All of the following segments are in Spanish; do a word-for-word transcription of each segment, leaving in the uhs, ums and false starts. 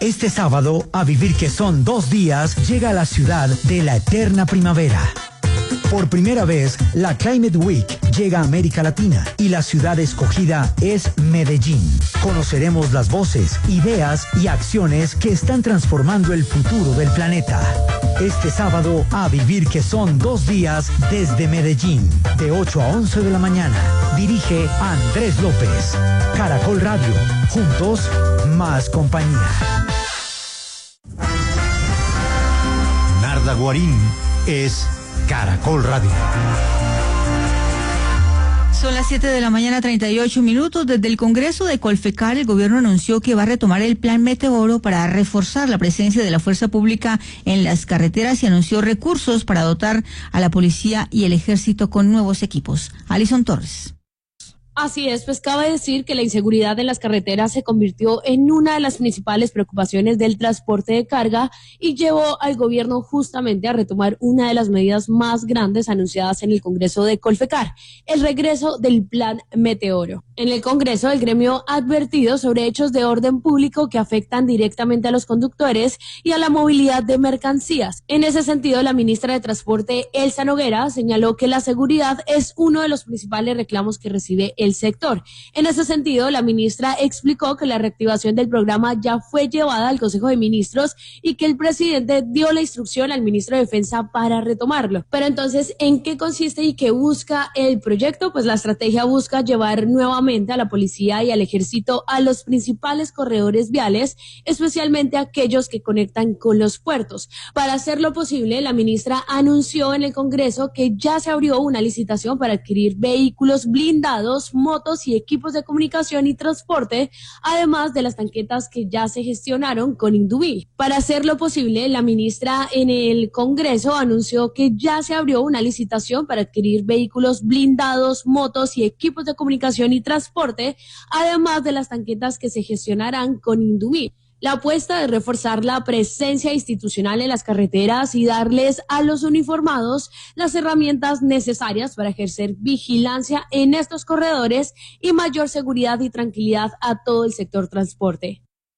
Este sábado, a vivir que son dos días, llega a la ciudad de la eterna primavera. Por primera vez, la Climate Week llega a América Latina y la ciudad escogida es Medellín. Conoceremos las voces, ideas y acciones que están transformando el futuro del planeta. Este sábado, a vivir que son dos días desde Medellín, de ocho a once de la mañana. Dirige Andrés López. Caracol Radio. Juntos, más compañía. Narda Guarín es Caracol Radio. Son las siete de la mañana, treinta y ocho minutos. Desde el Congreso de Colfecar, el gobierno anunció que va a retomar el plan Meteoro para reforzar la presencia de la fuerza pública en las carreteras y anunció recursos para dotar a la policía y el ejército con nuevos equipos. Alison Torres. Así es, pues cabe decir que la inseguridad en las carreteras se convirtió en una de las principales preocupaciones del transporte de carga y llevó al gobierno justamente a retomar una de las medidas más grandes anunciadas en el Congreso de Colfecar, el regreso del Plan Meteoro. En el Congreso, el gremio ha advertido sobre hechos de orden público que afectan directamente a los conductores y a la movilidad de mercancías. En ese sentido, la ministra de Transporte, Elsa Noguera, señaló que la seguridad es uno de los principales reclamos que recibe el sector. En ese sentido, la ministra explicó que la reactivación del programa ya fue llevada al Consejo de Ministros y que el presidente dio la instrucción al ministro de Defensa para retomarlo. Pero entonces, ¿en qué consiste y qué busca el proyecto? Pues la estrategia busca llevar nuevamente a la policía y al ejército a los principales corredores viales, especialmente aquellos que conectan con los puertos. Para hacerlo posible, la ministra anunció en el Congreso que ya se abrió una licitación para adquirir vehículos blindados, motos y equipos de comunicación y transporte, además de las tanquetas que ya se gestionaron con Indumil. Para hacerlo posible, la ministra en el Congreso anunció que ya se abrió una licitación para adquirir vehículos blindados, motos y equipos de comunicación y transporte, además de las tanquetas que se gestionarán con Indumil. La apuesta es reforzar la presencia institucional en las carreteras y darles a los uniformados las herramientas necesarias para ejercer vigilancia en estos corredores y mayor seguridad y tranquilidad a todo el sector transporte.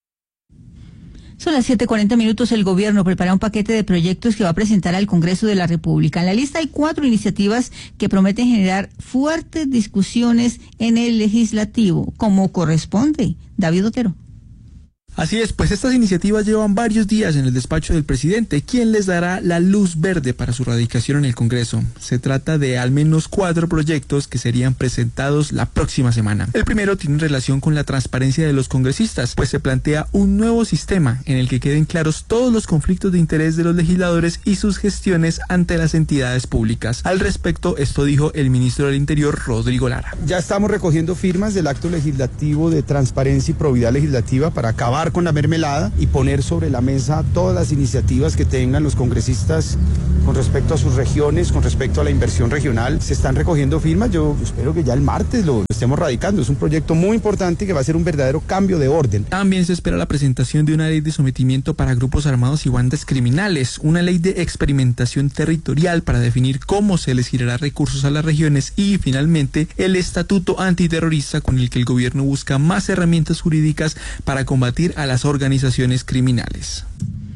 Son las siete cuarenta minutos. El gobierno prepara un paquete de proyectos que va a presentar al Congreso de la República. En la lista hay cuatro iniciativas que prometen generar fuertes discusiones en el legislativo, como corresponde. David Otero. Así es, pues estas iniciativas llevan varios días en el despacho del presidente, quien les dará la luz verde para su radicación en el Congreso. Se trata de al menos cuatro proyectos que serían presentados la próxima semana. El primero tiene relación con la transparencia de los congresistas, pues se plantea un nuevo sistema en el que queden claros todos los conflictos de interés de los legisladores y sus gestiones ante las entidades públicas. Al respecto, esto dijo el ministro del Interior, Rodrigo Lara. Ya estamos recogiendo firmas del acto legislativo de transparencia y probidad legislativa para acabar con la mermelada y poner sobre la mesa todas las iniciativas que tengan los congresistas con respecto a sus regiones, con respecto a la inversión regional. Se están recogiendo firmas, yo espero que ya el martes lo estemos radicando. Es un proyecto muy importante que va a ser un verdadero cambio de orden. También se espera la presentación de una ley de sometimiento para grupos armados y bandas criminales, una ley de experimentación territorial para definir cómo se les girará recursos a las regiones y finalmente el estatuto antiterrorista con el que el gobierno busca más herramientas jurídicas para combatir a las organizaciones criminales.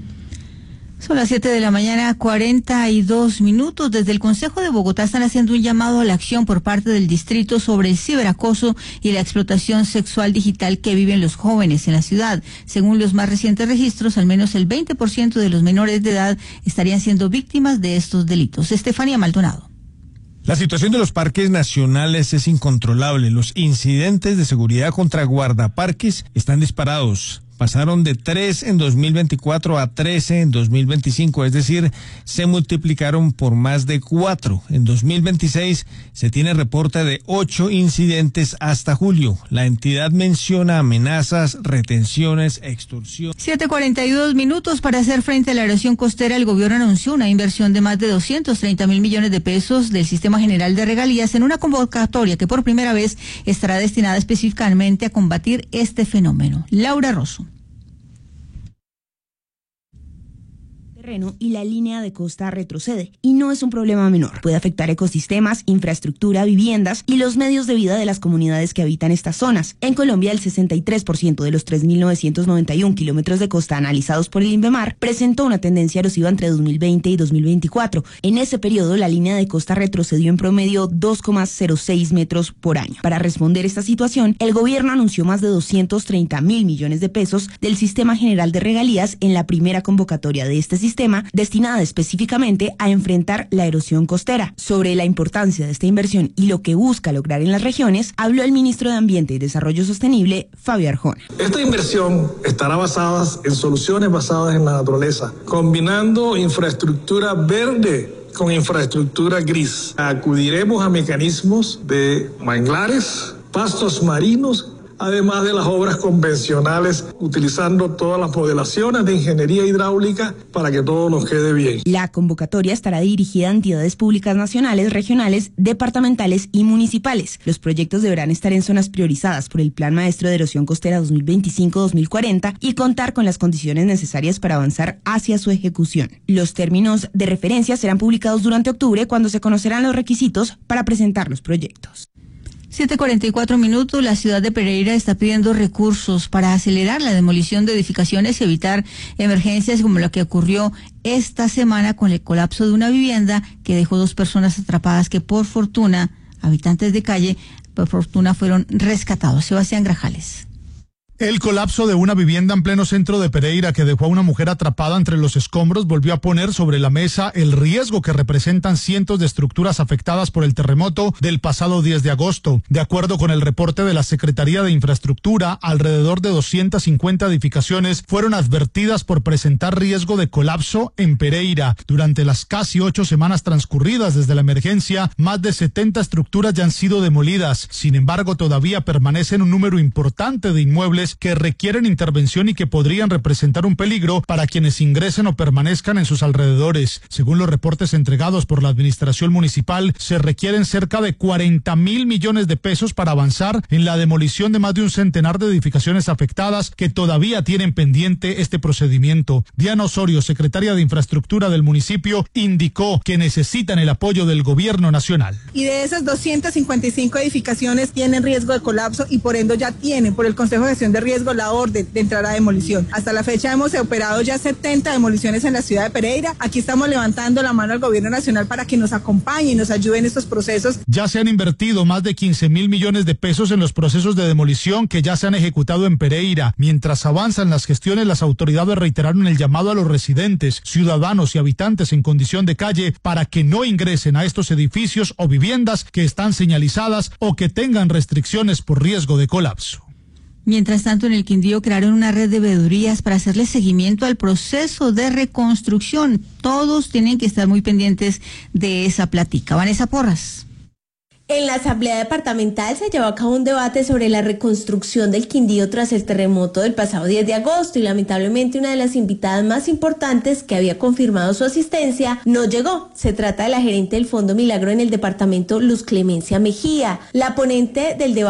Son las siete de la mañana, cuarenta y dos minutos. Desde el Consejo de Bogotá están haciendo un llamado a la acción por parte del distrito sobre el ciberacoso y la explotación sexual digital que viven los jóvenes en la ciudad. Según los más recientes registros, al menos el veinte por ciento de los menores de edad estarían siendo víctimas de estos delitos. Estefanía Maldonado. La situación de los parques nacionales es incontrolable. Los incidentes de seguridad contra guardaparques están disparados. Pasaron de tres en dos mil veinticuatro a trece en dos mil veinticinco, es decir, se multiplicaron por más de cuatro. En dos mil veintiséis se tiene reporte de ocho incidentes hasta julio. La entidad menciona amenazas, retenciones, extorsión. siete cuarenta y dos minutos. Para hacer frente a la erosión costera, el gobierno anunció una inversión de más de doscientos treinta mil millones de pesos del Sistema General de Regalías en una convocatoria que por primera vez estará destinada específicamente a combatir este fenómeno. Laura Rosso. y la línea de costa retrocede, y no es un problema menor. Puede afectar ecosistemas, infraestructura, viviendas y los medios de vida de las comunidades que habitan estas zonas. En Colombia, el sesenta y tres por ciento de los tres mil novecientos noventa y uno kilómetros de costa analizados por el INVEMAR presentó una tendencia erosiva entre dos mil veinte y dos mil veinticuatro. En ese periodo, la línea de costa retrocedió en promedio dos coma cero seis metros por año. Para responder esta situación, el gobierno anunció más de doscientos treinta mil millones de pesos del Sistema General de Regalías en la primera convocatoria de este sistema sistema destinada específicamente a enfrentar la erosión costera. Sobre la importancia de esta inversión y lo que busca lograr en las regiones, habló el ministro de Ambiente y Desarrollo Sostenible, Fabio Arjona. Esta inversión estará basada en soluciones basadas en la naturaleza, combinando infraestructura verde con infraestructura gris. Acudiremos a mecanismos de manglares, pastos marinos, además de las obras convencionales, utilizando todas las modelaciones de ingeniería hidráulica para que todo nos quede bien. La convocatoria estará dirigida a entidades públicas nacionales, regionales, departamentales y municipales. Los proyectos deberán estar en zonas priorizadas por el Plan Maestro de Erosión Costera dos mil veinticinco a dos mil cuarenta y contar con las condiciones necesarias para avanzar hacia su ejecución. Los términos de referencia serán publicados durante octubre, cuando se conocerán los requisitos para presentar los proyectos. siete cuarenta y cuatro minutos, la ciudad de Pereira está pidiendo recursos para acelerar la demolición de edificaciones y evitar emergencias como la que ocurrió esta semana con el colapso de una vivienda que dejó dos personas atrapadas que por fortuna, habitantes de calle, por fortuna fueron rescatados. Sebastián Grajales. El colapso de una vivienda en pleno centro de Pereira que dejó a una mujer atrapada entre los escombros volvió a poner sobre la mesa el riesgo que representan cientos de estructuras afectadas por el terremoto del pasado diez de agosto. De acuerdo con el reporte de la Secretaría de Infraestructura, alrededor de doscientas cincuenta edificaciones fueron advertidas por presentar riesgo de colapso en Pereira. Durante las casi ocho semanas transcurridas desde la emergencia, más de setenta estructuras ya han sido demolidas. Sin embargo, todavía permanecen un número importante de inmuebles que requieren intervención y que podrían representar un peligro para quienes ingresen o permanezcan en sus alrededores. Según los reportes entregados por la administración municipal, se requieren cerca de cuarenta mil millones de pesos para avanzar en la demolición de más de un centenar de edificaciones afectadas que todavía tienen pendiente este procedimiento. Diana Osorio, secretaria de Infraestructura del municipio, indicó que necesitan el apoyo del gobierno nacional. Y de esas doscientas cincuenta y cinco edificaciones tienen riesgo de colapso y por ende ya tienen por el Consejo de Gestión de Riesgo la orden de entrar a demolición. Hasta la fecha hemos operado ya setenta demoliciones en la ciudad de Pereira. Aquí estamos levantando la mano al gobierno nacional para que nos acompañe y nos ayude en estos procesos. Ya se han invertido más de quince mil millones de pesos en los procesos de demolición que ya se han ejecutado en Pereira. Mientras avanzan las gestiones, las autoridades reiteraron el llamado a los residentes, ciudadanos y habitantes en condición de calle para que no ingresen a estos edificios o viviendas que están señalizadas o que tengan restricciones por riesgo de colapso. Mientras tanto, en el Quindío crearon una red de veedurías para hacerle seguimiento al proceso de reconstrucción. Todos tienen que estar muy pendientes de esa plática. Vanessa Porras. En la Asamblea Departamental se llevó a cabo un debate sobre la reconstrucción del Quindío tras el terremoto del pasado diez de agosto y lamentablemente una de las invitadas más importantes que había confirmado su asistencia no llegó. Se trata de la gerente del Fondo Milagro en el departamento, Luz Clemencia Mejía. La ponente del debate